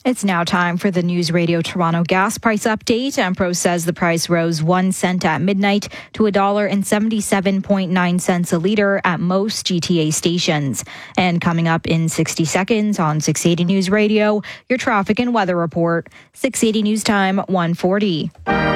It's now time for the News Radio Toronto gas price update. Empro says the price rose 1 cent at midnight to $1.77.9 a litre at most GTA stations. And coming up in 60 seconds on 680 News Radio, your traffic and weather report. 680 News Time, 1:40.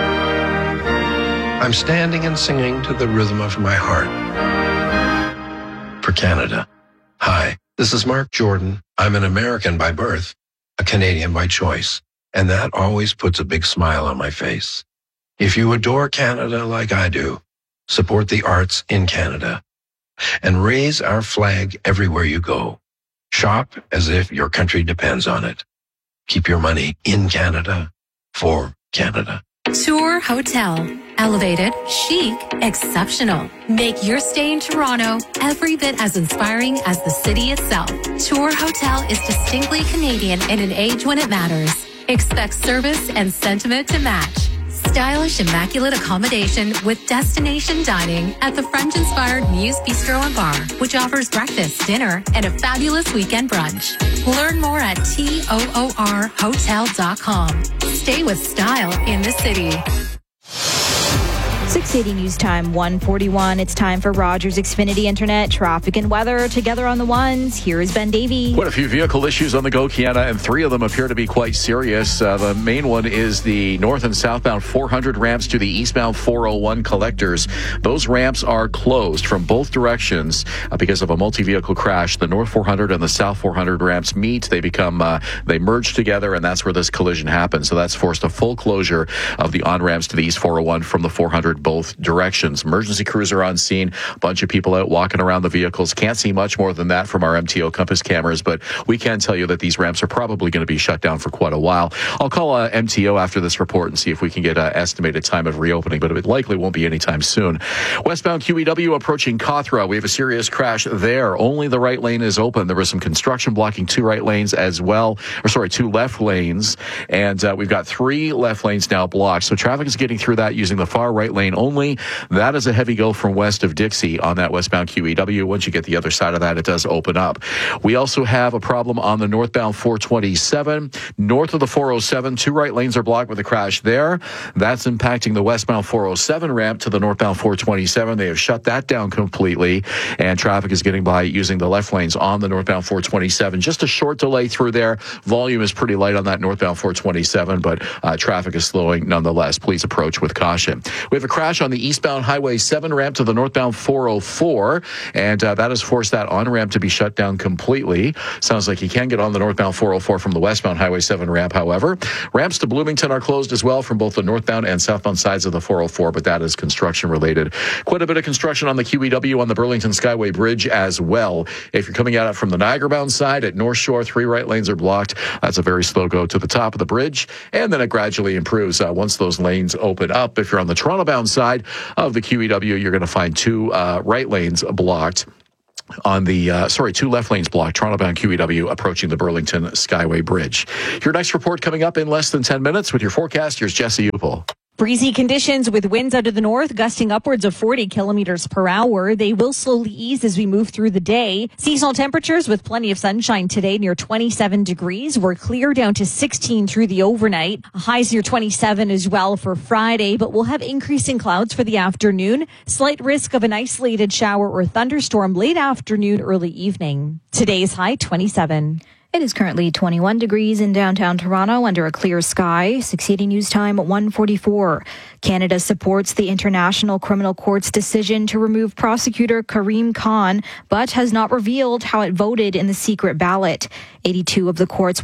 I'm standing and singing to the rhythm of my heart. For Canada. Hi, this is Mark Jordan. I'm an American by birth, a Canadian by choice, and that always puts a big smile on my face. If you adore Canada like I do, support the arts in Canada and raise our flag everywhere you go. Shop as if your country depends on it. Keep your money in Canada for Canada. Tour Hotel. Elevated, chic, exceptional. Make your stay in Toronto every bit as inspiring as the city itself. Tour Hotel is distinctly Canadian in an age when it matters. Expect service and sentiment to match. Stylish, immaculate accommodation with destination dining at the French-inspired Muse Bistro and Bar, which offers breakfast, dinner, and a fabulous weekend brunch. Learn more at toorhotel.com. Stay with style in the city. 680 News Time, 1:41. It's time for Rogers Xfinity Internet, traffic and weather together on the ones. Here is Ben Davey. Quite a few vehicle issues on the go, Kiana, and three of them appear to be quite serious. The main one is the north and southbound 400 ramps to the eastbound 401 collectors. Those ramps are closed from both directions because of a multi-vehicle crash. The north 400 and the south 400 ramps meet. They merge together, and that's where this collision happened. So that's forced a full closure of the on-ramps to the east 401 from the 400 both directions. Emergency crews are on scene. A bunch of people out walking around the vehicles. Can't see much more than that from our MTO Compass cameras, but we can tell you that these ramps are probably going to be shut down for quite a while. I'll call MTO after this report and see if we can get an estimated time of reopening, but it likely won't be anytime soon. Westbound QEW approaching Cawthra. We have a serious crash there. Only the right lane is open. There was some construction blocking two right lanes as well, two left lanes, and we've got three left lanes now blocked. So traffic is getting through that using the far right lane only. That is a heavy go from west of Dixie on that westbound QEW. Once you get the other side of that, it does open up. We also have a problem on the northbound 427. North of the 407, two right lanes are blocked with a crash there. That's impacting the westbound 407 ramp to the northbound 427. They have shut that down completely, and traffic is getting by using the left lanes on the northbound 427. Just a short delay through there. Volume is pretty light on that northbound 427, but traffic is slowing nonetheless. Please approach with caution. We have a crash on the eastbound Highway 7 ramp to the northbound 404, and that has forced that on-ramp to be shut down completely. Sounds like you can get on the northbound 404 from the westbound Highway 7 ramp, however. Ramps to Bloomington are closed as well from both the northbound and southbound sides of the 404, but that is construction-related. Quite a bit of construction on the QEW on the Burlington Skyway Bridge as well. If you're coming at it from the Niagara-bound side at North Shore, three right lanes are blocked. That's a very slow go to the top of the bridge, and then it gradually improves once those lanes open up. If you're on the Toronto-bound side of the QEW, you're going to find two right lanes blocked. On the, two left lanes blocked, Toronto-bound QEW approaching the Burlington Skyway Bridge. Your next report coming up in less than 10 minutes with your forecast. Here's Jesse Upel. Breezy conditions with winds out of the north gusting upwards of 40 kilometers per hour. They will slowly ease as we move through the day. Seasonal temperatures with plenty of sunshine today near 27 degrees. We're clear down to 16 through the overnight. Highs near 27 as well for Friday, but we'll have increasing clouds for the afternoon. Slight risk of an isolated shower or thunderstorm late afternoon, early evening. Today's high 27. It is currently 21 degrees in downtown Toronto under a clear sky. 680 News Time at 1:44. Canada supports the International Criminal Court's decision to remove prosecutor Karim Khan, but has not revealed how it voted in the secret ballot. 82 of the court's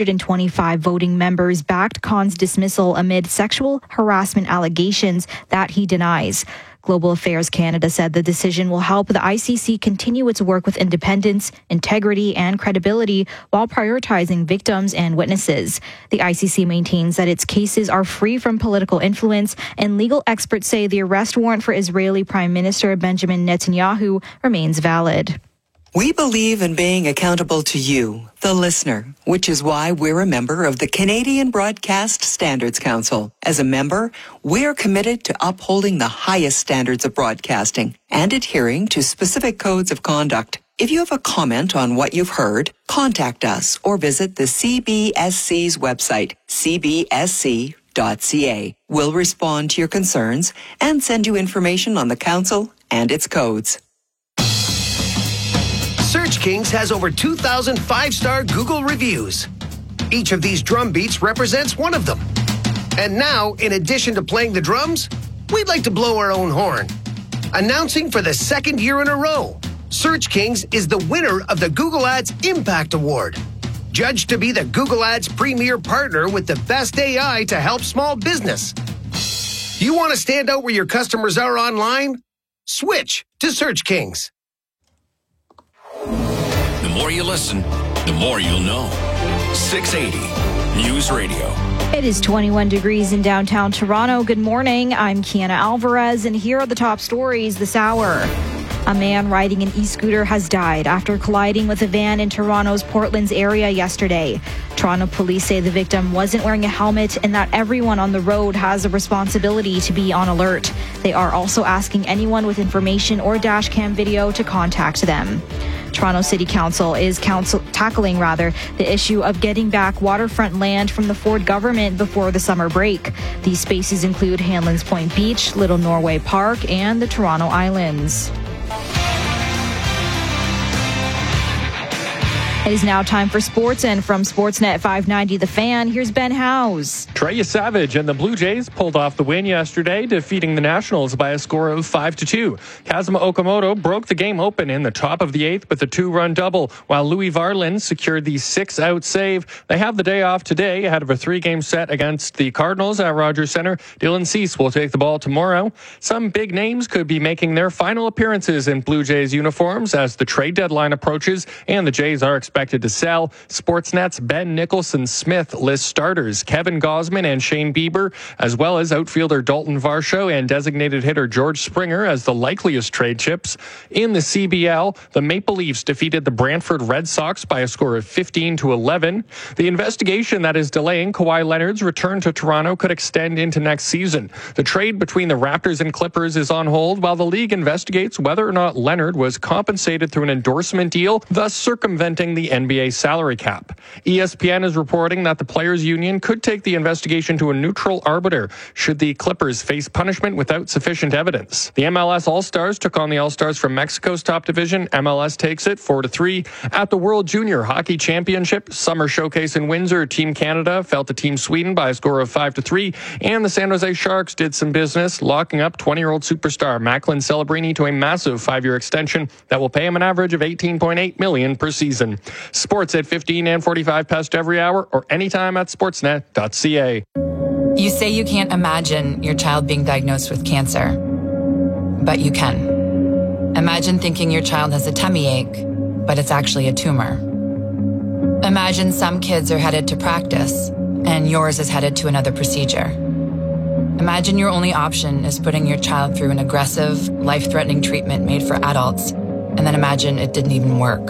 125 voting members backed Khan's dismissal amid sexual harassment allegations that he denies. Global Affairs Canada said the decision will help the ICC continue its work with independence, integrity, and credibility while prioritizing victims and witnesses. The ICC maintains that its cases are free from political influence, and legal experts say the arrest warrant for Israeli Prime Minister Benjamin Netanyahu remains valid. We believe in being accountable to you, the listener, which is why we're a member of the Canadian Broadcast Standards Council. As a member, we're committed to upholding the highest standards of broadcasting and adhering to specific codes of conduct. If you have a comment on what you've heard, contact us or visit the CBSC's website, cbsc.ca. We'll respond to your concerns and send you information on the council and its codes. Search Kings has over 2,000 five-star Google reviews. Each of these drum beats represents one of them. And now, in addition to playing the drums, we'd like to blow our own horn. Announcing for the second year in a row, Search Kings is the winner of the Google Ads Impact Award. Judged to be the Google Ads premier partner with the best AI to help small business. You want to stand out where your customers are online? Switch to Search Kings. The more you listen, the more you'll know. 680 News Radio. It is 21 degrees in downtown Toronto. Good morning. I'm Kiana Alvarez, and here are the top stories this hour. A man riding an e-scooter has died after colliding with a van in Toronto's Portlands area yesterday. Toronto police say the victim wasn't wearing a helmet and that everyone on the road has a responsibility to be on alert. They are also asking anyone with information or dash cam video to contact them. Toronto City Council is tackling the issue of getting back waterfront land from the Ford government before the summer break. These spaces include Hanlan's Point Beach, Little Norway Park, and the Toronto Islands. It is now time for sports, and from Sportsnet 590 The Fan, here's Ben Howes. Trey Savage and the Blue Jays pulled off the win yesterday, defeating the Nationals by a score of 5-2. Kazuma Okamoto broke the game open in the top of the eighth with a 2-run double, while Louis Varland secured the 6-out save. They have the day off today ahead of a 3-game set against the Cardinals at Rogers Centre. Dylan Cease will take the ball tomorrow. Some big names could be making their final appearances in Blue Jays uniforms as the trade deadline approaches, and the Jays are expected to sell. Sportsnet's Ben Nicholson-Smith lists starters Kevin Gausman and Shane Bieber, as well as outfielder Dalton Varsho and designated hitter George Springer as the likeliest trade chips. In the CBL, the Maple Leafs defeated the Brantford Red Sox by a score of 15-11. The investigation that is delaying Kawhi Leonard's return to Toronto could extend into next season. The trade between the Raptors and Clippers is on hold while the league investigates whether or not Leonard was compensated through an endorsement deal, thus circumventing the NBA salary cap. ESPN is reporting that the Players Union could take the investigation to a neutral arbiter should the Clippers face punishment without sufficient evidence. The MLS All-Stars took on the All-Stars from Mexico's top division. MLS takes it 4-3. At the World Junior Hockey Championship Summer Showcase in Windsor, Team Canada fell to Team Sweden by a score of 5-3, and the San Jose Sharks did some business, locking up 20-year-old superstar Macklin Celebrini to a massive 5-year extension that will pay him an average of $18.8 million per season. Sports at 15 and 45 past every hour or anytime at sportsnet.ca. You say you can't imagine your child being diagnosed with cancer, but you can. Imagine thinking your child has a tummy ache, but it's actually a tumor. Imagine some kids are headed to practice and yours is headed to another procedure. Imagine your only option is putting your child through an aggressive, life-threatening treatment made for adults, and then imagine it didn't even work.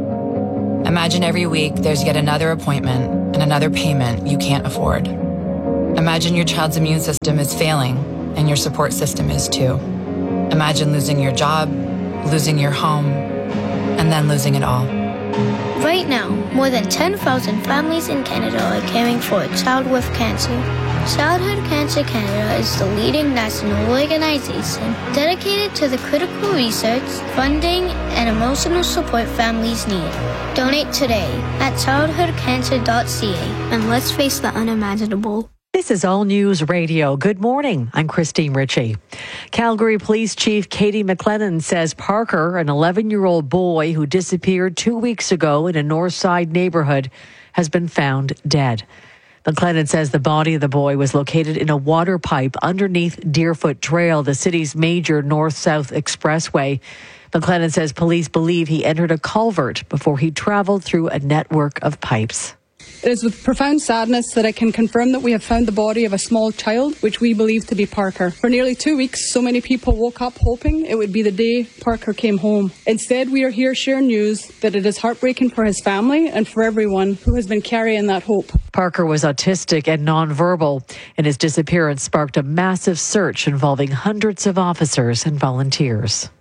Imagine every week there's yet another appointment and another payment you can't afford. Imagine your child's immune system is failing and your support system is too. Imagine losing your job, losing your home, and then losing it all. Right now, more than 10,000 families in Canada are caring for a child with cancer. Childhood Cancer Canada is the leading national organization dedicated to the critical research, funding, and emotional support families need. Donate today at childhoodcancer.ca and let's face the unimaginable. This is All News Radio. Good morning. I'm Christine Ritchie. Calgary Police Chief Katie McLennan says Parker, an 11-year-old boy who disappeared 2 weeks ago in a North Side neighborhood, has been found dead. McLennan says the body of the boy was located in a water pipe underneath Deerfoot Trail, the city's major north-south expressway. McLennan says police believe he entered a culvert before he traveled through a network of pipes. It is with profound sadness that I can confirm that we have found the body of a small child, which we believe to be Parker. For nearly 2 weeks, so many people woke up hoping it would be the day Parker came home. Instead, we are here sharing news that it is heartbreaking for his family and for everyone who has been carrying that hope. Parker was autistic and nonverbal, and his disappearance sparked a massive search involving hundreds of officers and volunteers.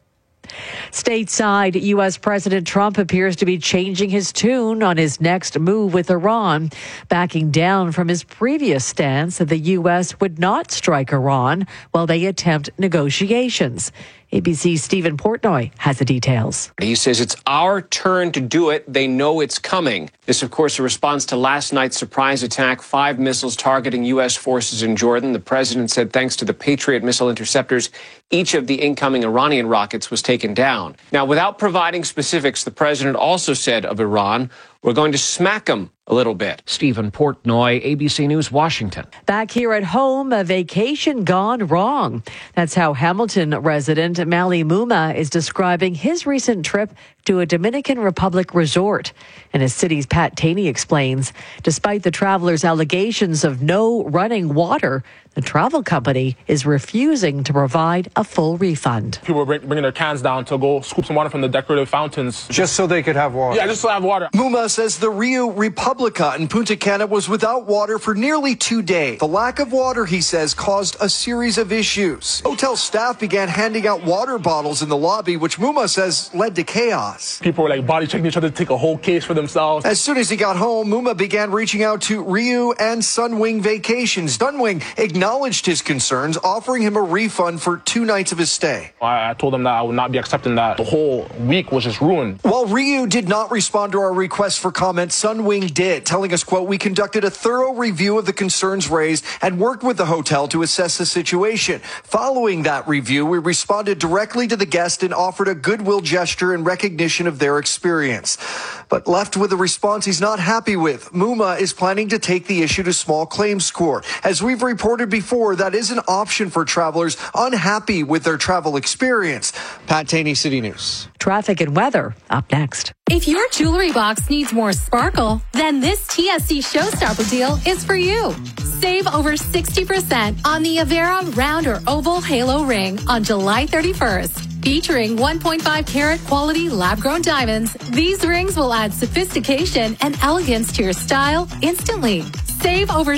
Stateside, U.S. President Trump appears to be changing his tune on his next move with Iran, backing down from his previous stance that the U.S. would not strike Iran while they attempt negotiations. ABC's Stephen Portnoy has the details. He says it's our turn to do it. They know it's coming. This, of course, a response to last night's surprise attack, 5 missiles targeting U.S. forces in Jordan. The president said thanks to the Patriot missile interceptors, each of the incoming Iranian rockets was taken down. Now, without providing specifics, the president also said of Iran, we're going to smack them a little bit. Stephen Portnoy, ABC News, Washington. Back here at home, a vacation gone wrong. That's how Hamilton resident Mali Muma is describing his recent trip to a Dominican Republic resort. And as city's Pat Taney explains, despite the traveler's allegations of no running water, the travel company is refusing to provide a full refund. People were bringing their cans down to go scoop some water from the decorative fountains. Just so they could have water? Yeah, just to have water. Muma says the Rio Republica in Punta Cana was without water for nearly 2 days. The lack of water, he says, caused a series of issues. Hotel staff began handing out water bottles in the lobby, which Muma says led to chaos. People were like body checking each other to take a whole case for themselves. As soon as he got home, Muma began reaching out to Rio and Sunwing Vacations. Sunwing acknowledged his concerns, offering him a refund for 2 nights of his stay. I told him that I would not be accepting that. The whole week was just ruined. While Rio did not respond to our request for comment, Sunwing did, telling us, quote, we conducted a thorough review of the concerns raised and worked with the hotel to assess the situation. Following that review, we responded directly to the guest and offered a goodwill gesture in recognition of their experience. But left with a response he's not happy with, Muma is planning to take the issue to small claims court. As we've reported before, that is an option for travelers unhappy with their travel experience. Pat Taney, City News. Traffic and weather up next. If your jewelry box needs more sparkle, then this TSC Showstopper deal is for you. Save over 60% on the Avera round or oval halo ring on July 31st. Featuring 1.5 carat quality lab-grown diamonds, these rings will add sophistication and elegance to your style instantly. Save over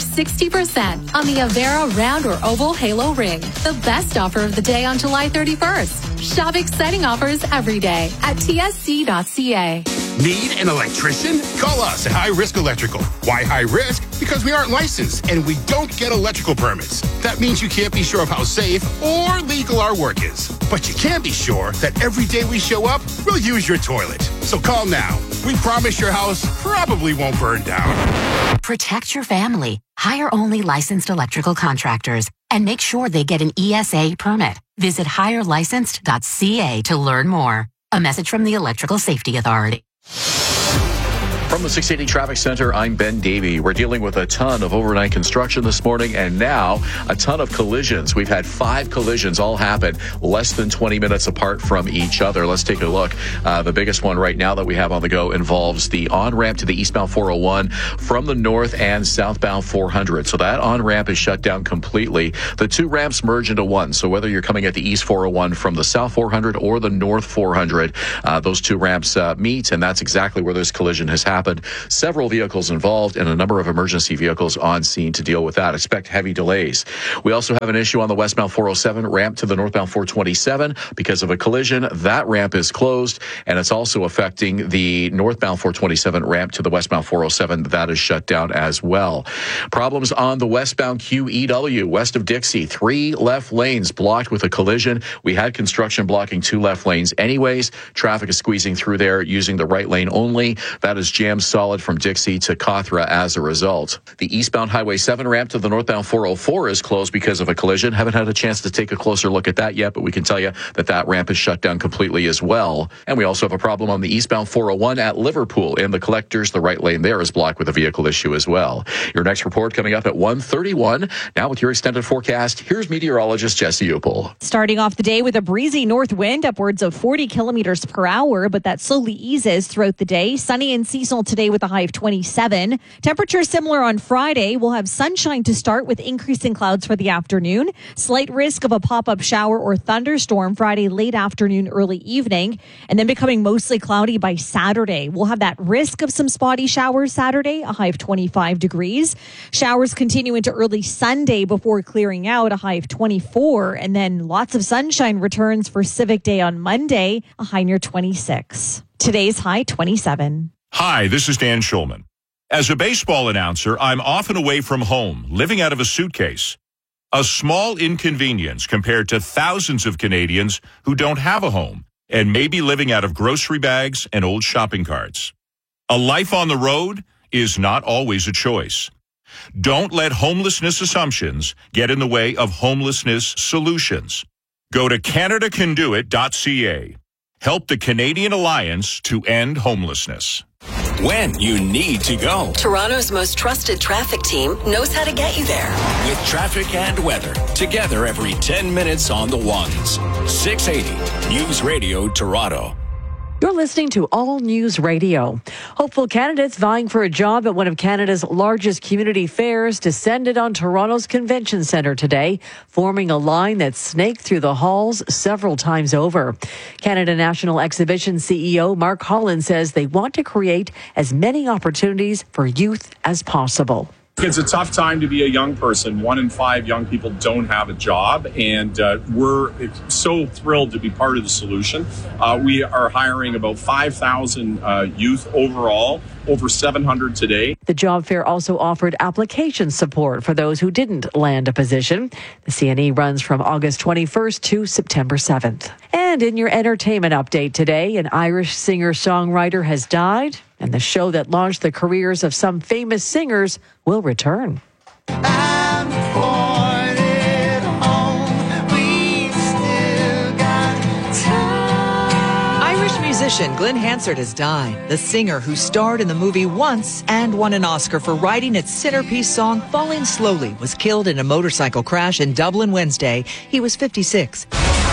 60% on the Avera round or oval halo ring, the best offer of the day on July 31st. Shop exciting offers every day at tsc.ca. Need an electrician? Call us at High Risk Electrical. Why high risk? Because we aren't licensed and we don't get electrical permits. That means you can't be sure of how safe or legal our work is. But you can be sure that every day we show up, we'll use your toilet. So call now. We promise your house probably won't burn down. Protect your family. Hire only licensed electrical contractors and make sure they get an ESA permit. Visit hirelicensed.ca to learn more. A message from the Electrical Safety Authority. From the 680 Traffic Center, I'm Ben Davey. We're dealing with a ton of overnight construction this morning and now a ton of collisions. We've had 5 collisions all happen less than 20 minutes apart from each other. Let's take a look. The biggest one right now that we have on the go involves the on-ramp to the eastbound 401 from the north and southbound 400. So that on-ramp is shut down completely. The 2 ramps merge into one. So whether you're coming at the east 401 from the south 400 or the north 400, those 2 ramps meet, and that's exactly where this collision has happened. Several vehicles involved and a number of emergency vehicles on scene to deal with that. Expect heavy delays. We also have an issue on the westbound 407 ramp to the northbound 427 because of a collision. That ramp is closed, and it's also affecting the northbound 427 ramp to the westbound 407. That is shut down as well. Problems on the westbound QEW west of Dixie. 3 left lanes blocked with a collision. We had construction blocking 2 left lanes anyways. Traffic is squeezing through there using the right lane only. That is jammed solid from Dixie to Cawthra as a result. The eastbound Highway 7 ramp to the northbound 404 is closed because of a collision. Haven't had a chance to take a closer look at that yet, but we can tell you that that ramp is shut down completely as well. And we also have a problem on the eastbound 401 at Liverpool. In the collectors, the right lane there is blocked with a vehicle issue as well. Your next report coming up at 1:31. Now with your extended forecast, here's meteorologist Jesse Upel. Starting off the day with a breezy north wind upwards of 40 kilometers per hour, but that slowly eases throughout the day. Sunny in Cecil seasonal today with a high of 27. Temperatures similar on Friday. We'll have sunshine to start with increasing clouds for the afternoon. Slight risk of a pop-up shower or thunderstorm Friday late afternoon, early evening, and then becoming mostly cloudy by Saturday. We'll have that risk of some spotty showers Saturday, a high of 25 degrees. Showers continue into early Sunday before clearing out, a high of 24, and then lots of sunshine returns for Civic Day on Monday, a high near 26. Today's high 27. Hi, this is Dan Schulman. As a baseball announcer, I'm often away from home, living out of a suitcase. A small inconvenience compared to thousands of Canadians who don't have a home and may be living out of grocery bags and old shopping carts. A life on the road is not always a choice. Don't let homelessness assumptions get in the way of homelessness solutions. Go to CanadaCanDoIt.ca. Help the Canadian Alliance to end homelessness. When you need to go. Toronto's most trusted traffic team knows how to get you there. With traffic and weather, together every 10 minutes on the ones. 680 News Radio Toronto. You're listening to All News Radio. Hopeful candidates vying for a job at one of Canada's largest community fairs descended on Toronto's Convention Centre today, forming a line that snaked through the halls several times over. Canada National Exhibition CEO Mark Holland says they want to create as many opportunities for youth as possible. It's a tough time to be a young person. 1 in 5 young people don't have a job, and we're so thrilled to be part of the solution. We are hiring about 5,000 youth overall, over 700 today. The job fair also offered application support for those who didn't land a position. The CNE runs from August 21st to September 7th. And in your entertainment update today, an Irish singer-songwriter has died, and the show that launched the careers of some famous singers will return. Irish musician Glenn Hansard has died. The singer who starred in the movie Once and won an Oscar for writing its centerpiece song Falling Slowly was killed in a motorcycle crash in Dublin Wednesday. He was 56.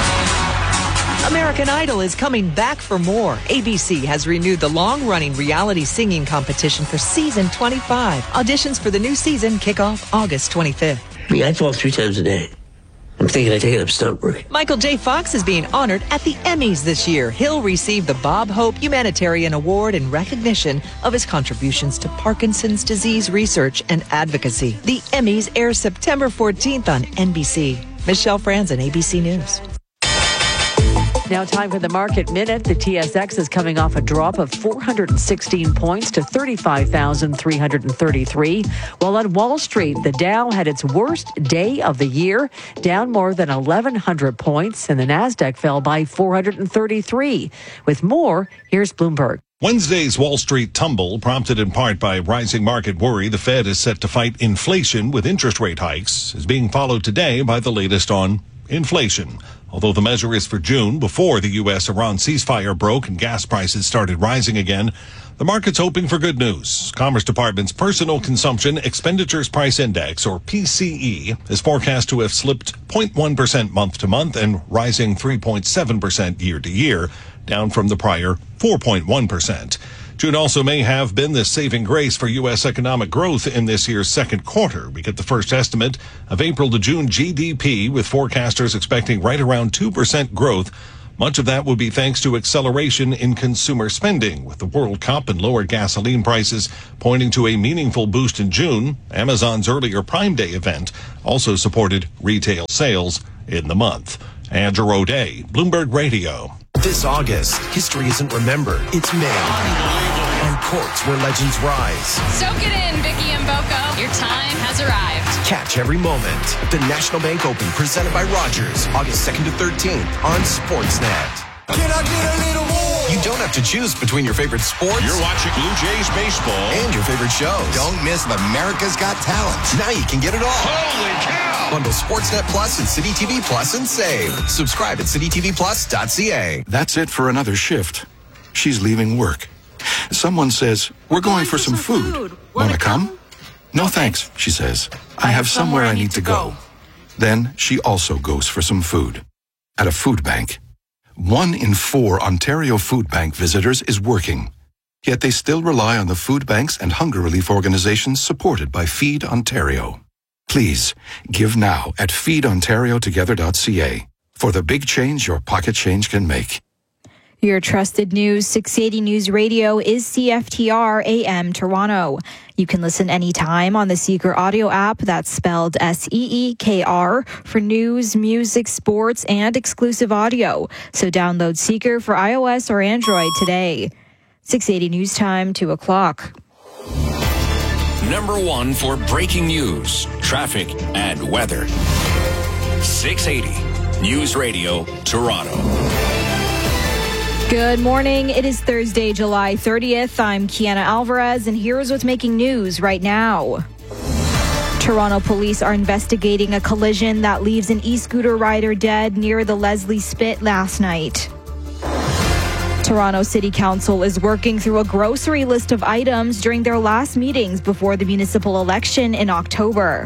American Idol is coming back for more. ABC has renewed the long-running reality singing competition for season 25. Auditions for the new season kick off August 25th. I fall 3 times a day. I'm thinking I take it up stunt work. Michael J. Fox is being honored at the Emmys this year. He'll receive the Bob Hope Humanitarian Award in recognition of his contributions to Parkinson's disease research and advocacy. The Emmys air September 14th on NBC. Michelle Franzen, ABC News. Now time for the Market Minute. The TSX is coming off a drop of 416 points to 35,333. While on Wall Street, the Dow had its worst day of the year, down more than 1,100 points, and the Nasdaq fell by 433. With more, here's Bloomberg. Wednesday's Wall Street tumble, prompted in part by rising market worry the Fed is set to fight inflation with interest rate hikes, is being followed today by the latest on inflation. Although the measure is for June, before the U.S.-Iran ceasefire broke and gas prices started rising again, the market's hoping for good news. Commerce Department's Personal Consumption Expenditures Price Index, or PCE, is forecast to have slipped 0.1% month to month and rising 3.7% year to year, down from the prior 4.1%. June also may have been the saving grace for U.S. economic growth in this year's second quarter. We get the first estimate of April to June GDP, with forecasters expecting right around 2% growth. Much of that would be thanks to acceleration in consumer spending, with the World Cup and lower gasoline prices pointing to a meaningful boost in June. Amazon's earlier Prime Day event also supported retail sales in the month. Andrew O'Day, Bloomberg Radio. This August, history isn't remembered, it's made. On courts where legends rise. Soak it in, Vicky and Boko. Your time has arrived. Catch every moment. The National Bank Open, presented by Rogers, August 2nd to 13th on Sportsnet. Can I get a little more? You don't have to choose between your favorite sports. You're watching Blue Jays baseball. And your favorite shows. Don't miss America's Got Talent. Now you can get it all. Holy cow! Bundle Sportsnet Plus and City TV Plus and save. Subscribe at citytvplus.ca. That's it for another shift. She's leaving work. Someone says, we're going for some food. Want to come? No thanks, she says. I have somewhere I need to go. Then she also goes for some food. At a food bank. 1 in 4 Ontario Food Bank visitors is working. Yet they still rely on the food banks and hunger relief organizations supported by Feed Ontario. Please, give now at feedontariotogether.ca for the big change your pocket change can make. Your trusted news, 680 News Radio is CFTR AM Toronto. You can listen anytime on the Seeker audio app, that's spelled SEEKR, for news, music, sports, and exclusive audio. So download Seeker for iOS or Android today. 680 News Time, 2 o'clock. Number one for breaking news, traffic, and weather. 680 News Radio, Toronto. Good morning. It is Thursday, July 30th. I'm Kiana Alvarez, and here's what's making news right now. Toronto police are investigating a collision that leaves an e-scooter rider dead near the Leslie Spit last night. Toronto City Council is working through a grocery list of items during their last meetings before the municipal election in October.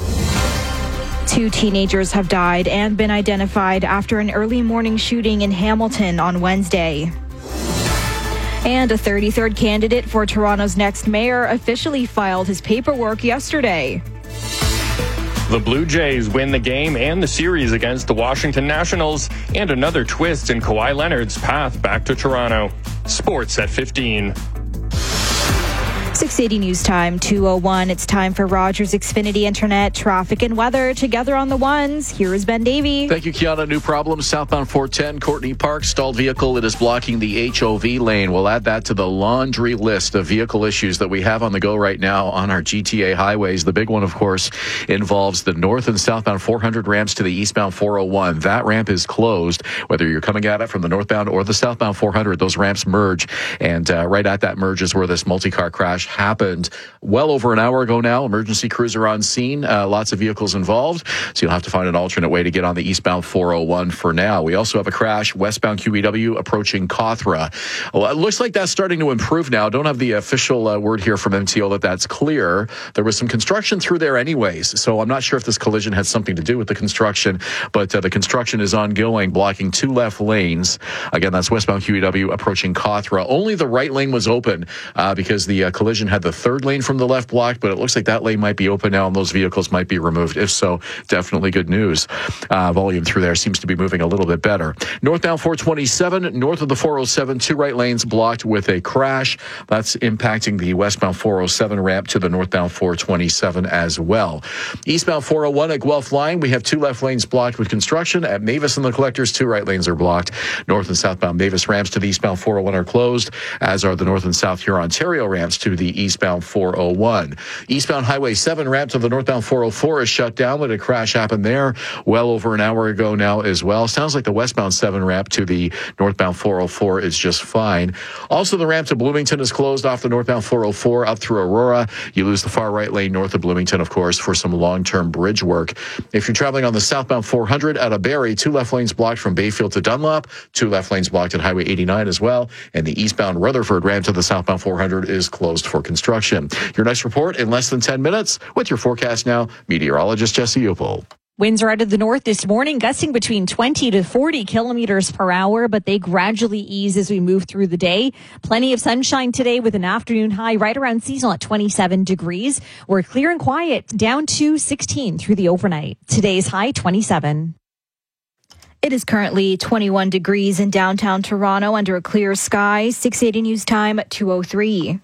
2 teenagers have died and been identified after an early morning shooting in Hamilton on Wednesday. And a 33rd candidate for Toronto's next mayor officially filed his paperwork yesterday. The Blue Jays win the game and the series against the Washington Nationals, and another twist in Kawhi Leonard's path back to Toronto. Sports at 15. 680 News Time, 2:01. It's time for Rogers Xfinity Internet, traffic and weather together on the ones. Here is Ben Davey. Thank you, Kiana. New problem, southbound 410, Courtney Park, stalled vehicle. It is blocking the HOV lane. We'll add that to the laundry list of vehicle issues that we have on the go right now on our GTA highways. The big one, of course, involves the north and southbound 400 ramps to the eastbound 401. That ramp is closed. Whether you're coming at it from the northbound or the southbound 400, those ramps merge. And right at that merge is where this multi-car crash happened well over an hour ago now. Emergency crews are on scene. Lots of vehicles involved. So you'll have to find an alternate way to get on the eastbound 401 for now. We also have a crash westbound QEW approaching Cawthra. Well, it looks like that's starting to improve now. Don't have the official word here from MTO that that's clear. There was some construction through there anyways. So I'm not sure if this collision had something to do with the construction, but the construction is ongoing, blocking 2 left lanes. Again, that's westbound QEW approaching Cawthra. Only the right lane was open because the collision had the 3rd lane from the left blocked, but it looks like that lane might be open now and those vehicles might be removed. If so, definitely good news. Volume through there seems to be moving a little bit better. Northbound 427, north of the 407, 2 right lanes blocked with a crash. That's impacting the westbound 407 ramp to the northbound 427 as well. Eastbound 401 at Guelph line, we have 2 left lanes blocked with construction. At Mavis and the Collectors, 2 right lanes are blocked. North and southbound Mavis ramps to the eastbound 401 are closed, as are the north and south Huron-Ontario ramps to the eastbound 401. Eastbound Highway 7 ramp to the northbound 404 is shut down, but a crash happened there well over an hour ago now as well. Sounds like the westbound 7 ramp to the northbound 404 is just fine. Also, the ramp to Bloomington is closed off the northbound 404 up through Aurora. You lose the far right lane north of Bloomington, of course, for some long-term bridge work. If you're traveling on the southbound 400 out of Barrie, 2 left lanes blocked from Bayfield to Dunlop, 2 left lanes blocked at Highway 89 as well, and the eastbound Rutherford ramp to the southbound 400 is closed for construction. Your next report in less than 10 minutes with your forecast now, meteorologist Jesse Upel. Winds are out of the north this morning, gusting between 20 to 40 kilometers per hour, but they gradually ease as we move through the day. Plenty of sunshine today with an afternoon high right around seasonal at 27 degrees. We're clear and quiet, down to 16 through the overnight. Today's high 27. It is currently 21 degrees in downtown Toronto under a clear sky. 680 News Time, 2:03.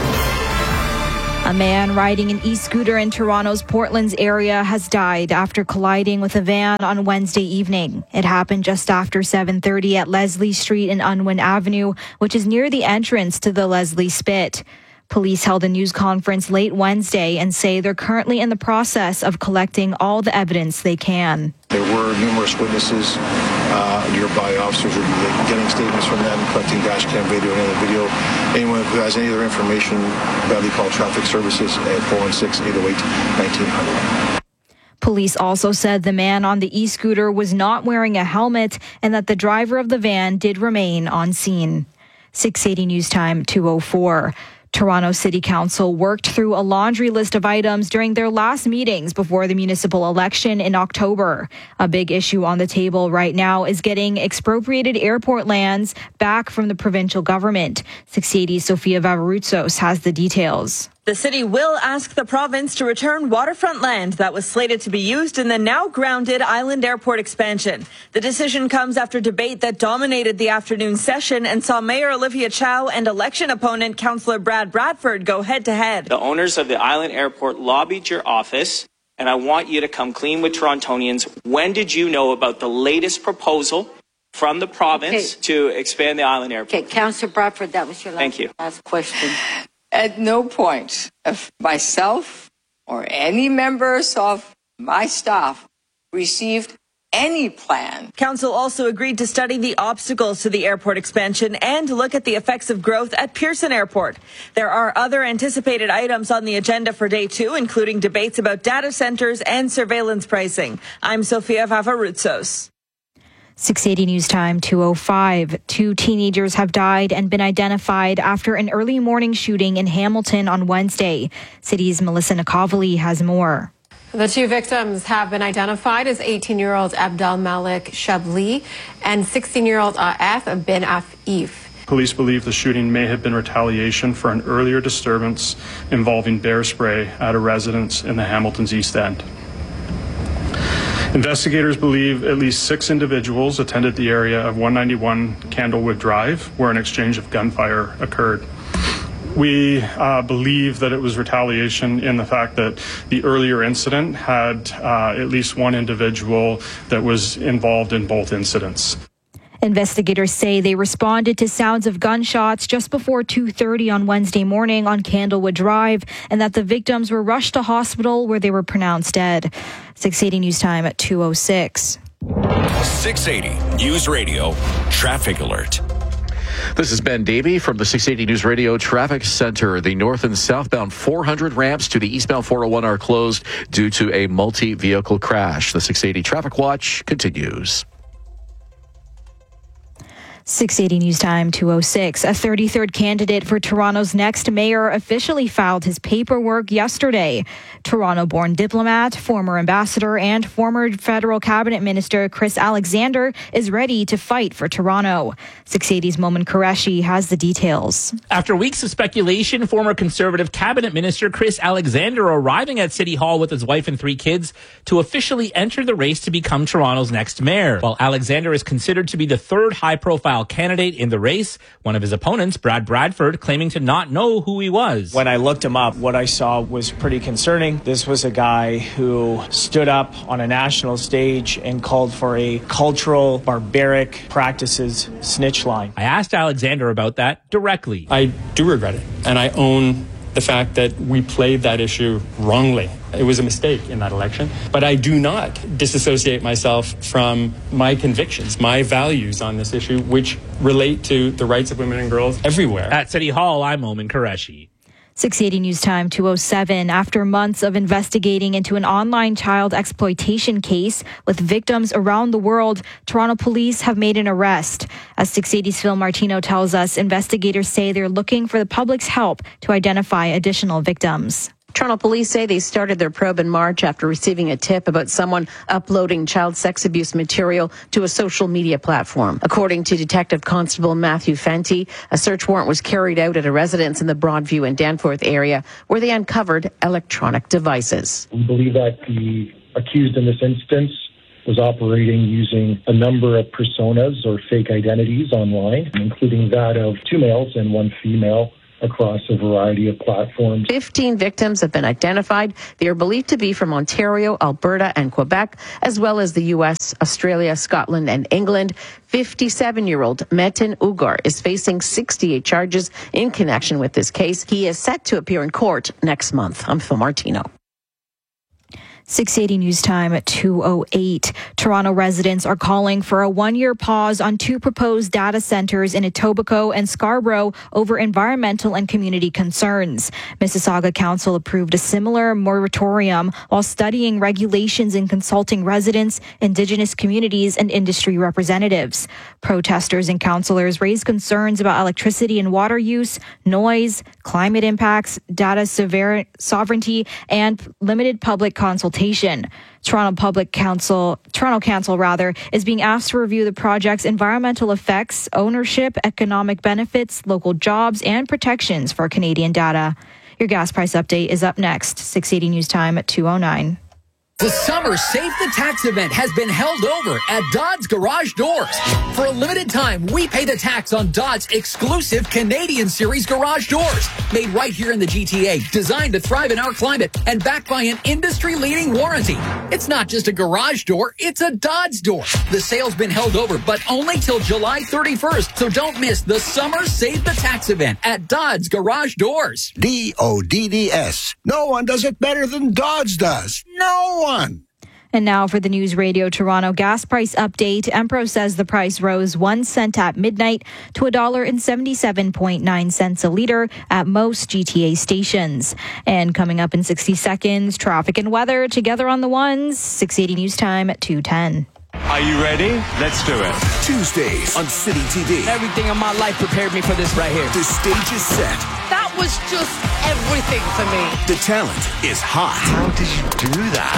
A man riding an e-scooter in Toronto's Portlands area has died after colliding with a van on Wednesday evening. It happened just after 7:30 at Leslie Street and Unwin Avenue, which is near the entrance to the Leslie Spit. Police held a news conference late Wednesday and say they're currently in the process of collecting all the evidence they can. There were numerous witnesses. Nearby officers will be getting statements from them, collecting dash cam video and other video. Anyone who has any other information, badly call traffic services at 416-808-1900. Police also said the man on the e-scooter was not wearing a helmet and that the driver of the van did remain on scene. 680 News Time, 2:04. Toronto City Council worked through a laundry list of items during their last meetings before the municipal election in October. A big issue on the table right now is getting expropriated airport lands back from the provincial government. 680's Sofia Vavarutsos has the details. The city will ask the province to return waterfront land that was slated to be used in the now grounded Island Airport expansion. The decision comes after debate that dominated the afternoon session and saw Mayor Olivia Chow and election opponent Councillor Brad Bradford go head-to-head. The owners of the Island Airport lobbied your office, and I want you to come clean with Torontonians. When did you know about the latest proposal from the province to expand the Island Airport? Okay, Councillor Bradford, that was your last question. At no point of myself or any members of my staff received any plan. Council also agreed to study the obstacles to the airport expansion and look at the effects of growth at Pearson Airport. There are other anticipated items on the agenda for day 2, including debates about data centers and surveillance pricing. I'm Sofia Vavarutsos. 680 News Time 2:05. 2 teenagers have died and been identified after an early morning shooting in Hamilton on Wednesday. City's Melissa Nakovali has more. The 2 victims have been identified as 18-year-old Abdel Malik Shabli and 16-year-old Af bin Afif. Police believe the shooting may have been retaliation for an earlier disturbance involving bear spray at a residence in the Hamilton's East End. Investigators believe at least 6 individuals attended the area of 191 Candlewood Drive, where an exchange of gunfire occurred. We believe that it was retaliation in the fact that the earlier incident had at least 1 individual that was involved in both incidents. Investigators say they responded to sounds of gunshots just before 2:30 on Wednesday morning on Candlewood Drive, and that the victims were rushed to hospital where they were pronounced dead. 680 News Time at 2:06. 680 News Radio Traffic Alert. This is Ben Davey from the 680 News Radio Traffic Center. The north and southbound 400 ramps to the eastbound 401 are closed due to a multi-vehicle crash. The 680 Traffic Watch continues. 680 News Time 2:06. A 33rd candidate for Toronto's next mayor officially filed his paperwork yesterday. Toronto-born diplomat, former ambassador, and former federal cabinet minister Chris Alexander is ready to fight for Toronto. 680's Momin Qureshi has the details. After weeks of speculation, former Conservative cabinet minister Chris Alexander arriving at City Hall with his wife and 3 kids to officially enter the race to become Toronto's next mayor. While Alexander is considered to be the 3rd high-profile candidate in the race, one of his opponents, Brad Bradford, claiming to not know who he was. When I looked him up, what I saw was pretty concerning. This was a guy who stood up on a national stage and called for a cultural, barbaric practices snitch line. I asked Alexander about that directly. I do regret it, and I own the fact that we played that issue wrongly. It was a mistake in that election, but I do not disassociate myself from my convictions, my values on this issue, which relate to the rights of women and girls everywhere. At City Hall, I'm Momin Qureshi. 680 News Time 2:07. After months of investigating into an online child exploitation case with victims around the world, Toronto police have made an arrest. As 680's Phil Martino tells us, investigators say they're looking for the public's help to identify additional victims. Toronto police say they started their probe in March after receiving a tip about someone uploading child sex abuse material to a social media platform. According to Detective Constable Matthew Fenty, a search warrant was carried out at a residence in the Broadview and Danforth area where they uncovered electronic devices. We believe that the accused in this instance was operating using a number of personas or fake identities online, including that of 2 males and 1 female, across a variety of platforms. 15 victims have been identified. They are believed to be from Ontario, Alberta, and Quebec, as well as the U.S., Australia, Scotland, and England. 57-year-old Metin Ugar is facing 68 charges in connection with this case. He is set to appear in court next month. I'm Phil Martino. 680 News Time at 2:08. Toronto residents are calling for a one-year pause on two proposed data centers in Etobicoke and Scarborough over environmental and community concerns. Mississauga Council approved a similar moratorium while studying regulations and consulting residents, Indigenous communities, and industry representatives. Protesters and councillors raised concerns about electricity and water use, noise, climate impacts, data sovereignty, and limited public consultation. Toronto Council is being asked to review the project's environmental effects, ownership, economic benefits, local jobs, and protections for Canadian data. Your gas price update is up next. 680 News Time at 2:09. The Summer Save the Tax event has been held over at Dodds Garage Doors. For a limited time, we pay the tax on Dodds' exclusive Canadian Series garage doors. Made right here in the GTA, designed to thrive in our climate, and backed by an industry-leading warranty. It's not just a garage door, it's a Dodds door. The sale's been held over, but only till July 31st, so don't miss the Summer Save the Tax event at Dodds Garage Doors. DODDS. No one does it better than Dodds does. No one. And now for the News Radio Toronto gas price update. Empro says the price rose 1 cent at midnight to $1.77.9 a litre at most GTA stations. And coming up in 60 seconds, traffic and weather together on the ones. 680 News Time at 2:10. Are you ready? Let's do it. Tuesdays on City TV. Everything in my life prepared me for this right here. The stage is set. That was just everything for me. The talent is hot. How did you do that?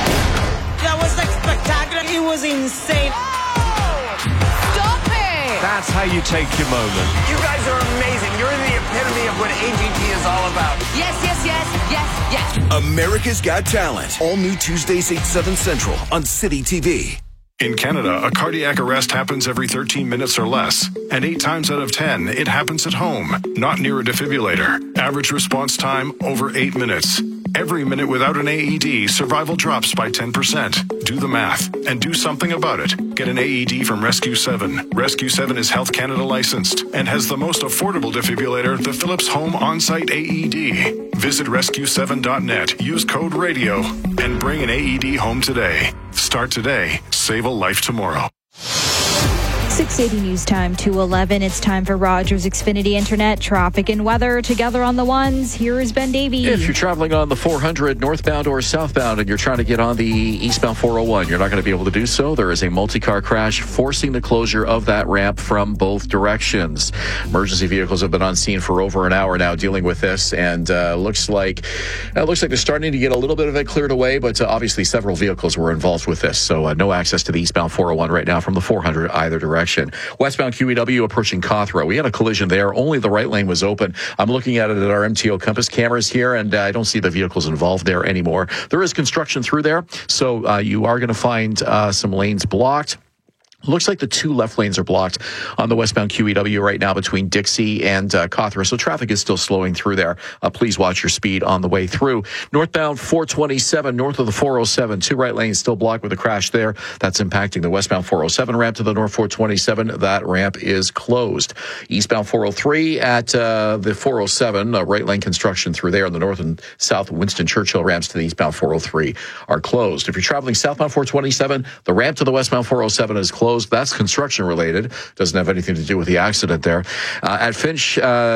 That was like spectacular. It was insane. Oh! Stop it! That's how you take your moment. You guys are amazing. You're the epitome of what AGT is all about. Yes, yes, yes, yes, yes. America's Got Talent. All new Tuesdays 8/7 Central on City TV. In Canada, a cardiac arrest happens every 13 minutes or less, and 8 times out of 10, it happens at home, not near a defibrillator. Average response time, over 8 minutes. Every minute without an AED, survival drops by 10%. Do the math, and do something about it. Get an AED from Rescue 7. Rescue 7 is Health Canada licensed, and has the most affordable defibrillator, the Philips Home On-Site AED. Visit rescue7.net, use code RADIO, and bring an AED home today. Start today, save a life tomorrow. 680 News Time 2:11. It's time for Rogers Xfinity Internet traffic and weather together on the ones. Here is Ben Davey. If you're traveling on the 400 northbound or southbound and you're trying to get on the eastbound 401, you're not going to be able to do so. There is a multi-car crash forcing the closure of that ramp from both directions. Emergency vehicles have been on scene for over an hour now dealing with this, and looks like they're starting to get a little bit of it cleared away, but obviously several vehicles were involved with this, so no access to the eastbound 401 right now from the 400 either direction. Westbound QEW approaching Cawthra. We had a collision there. Only the right lane was open. I'm looking at it at our MTO Compass cameras here, and I don't see the vehicles involved there anymore. There is construction through there, so you are going to find some lanes blocked. Looks like the 2 left lanes are blocked on the westbound QEW right now between Dixie and Cawthra, so traffic is still slowing through there. Please watch your speed on the way through. Northbound 427 north of the 407, 2 right lanes still blocked with a crash there. That's impacting the westbound 407 ramp to the north 427. That ramp is closed. Eastbound 403 at the 407, right lane construction through there on the north and south Winston Churchill ramps to the eastbound 403 are closed. If you're traveling southbound 427, the ramp to the westbound 407 is closed. That's construction related. Doesn't have anything to do with the accident there. At Finch,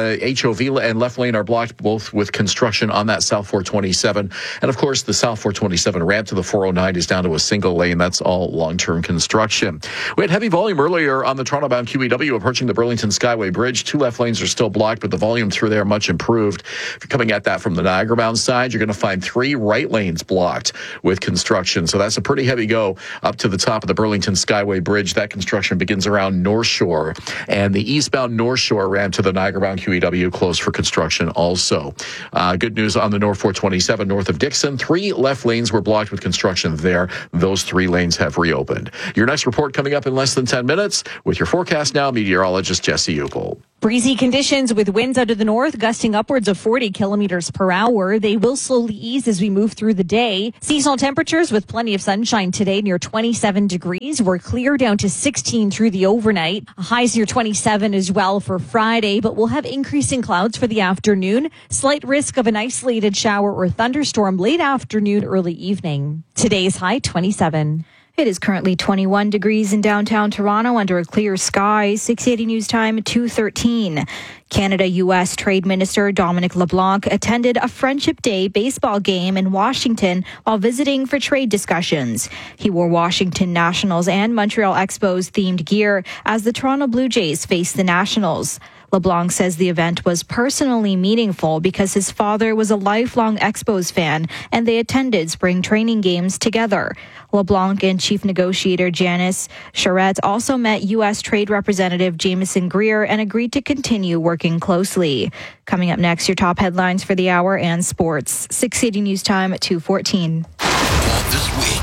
HOV and left lane are blocked, both with construction on that south 427. And of course, the south 427 ramp to the 409 is down to a single lane. That's all long-term construction. We had heavy volume earlier on the Toronto-bound QEW approaching the Burlington Skyway Bridge. 2 left lanes are still blocked, but the volume through there much improved. If you're coming at that from the Niagara-bound side, you're going to find 3 right lanes blocked with construction. So that's a pretty heavy go up to the top of the Burlington Skyway Bridge. That construction begins around North Shore, and the eastbound North Shore ramp to the Niagara-bound QEW closed for construction also. Good news on the North 427 north of Dixon. 3 left lanes were blocked with construction there. Those 3 lanes have reopened. Your next report coming up in less than 10 minutes with your forecast now, meteorologist Jesse Upel. Breezy conditions with winds out of the north gusting upwards of 40 kilometers per hour. They will slowly ease as we move through the day. Seasonal temperatures with plenty of sunshine today near 27 degrees. We're clear down to 16 through the overnight. Highs near 27 as well for Friday, but we'll have increasing clouds for the afternoon. Slight risk of an isolated shower or thunderstorm late afternoon, early evening. Today's high 27. It is currently 21 degrees in downtown Toronto under a clear sky. 680 News Time 2:13. Canada-U.S. Trade Minister Dominic LeBlanc attended a Friendship Day baseball game in Washington while visiting for trade discussions. He wore Washington Nationals and Montreal Expos themed gear as the Toronto Blue Jays faced the Nationals. LeBlanc says the event was personally meaningful because his father was a lifelong Expos fan and they attended spring training games together. LeBlanc and Chief Negotiator Janice Charette also met U.S. Trade Representative Jameson Greer and agreed to continue working closely. Coming up next, your top headlines for the hour and sports. 680 News Time at 2:14. This week,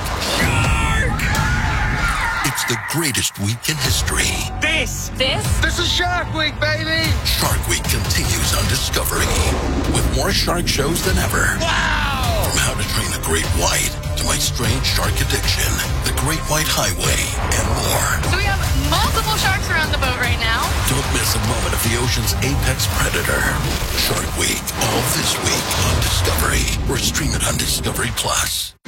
it's the greatest week in history. This is Shark Week, baby! Shark Week continues on Discovery with more shark shows than ever. Wow! From How to Train a Great White to My Strange Shark Addiction, The Great White Highway, and more. So we have multiple sharks around the boat right now. Don't miss a moment of the ocean's apex predator. Shark Week, all this week on Discovery, or stream it on Discovery Plus.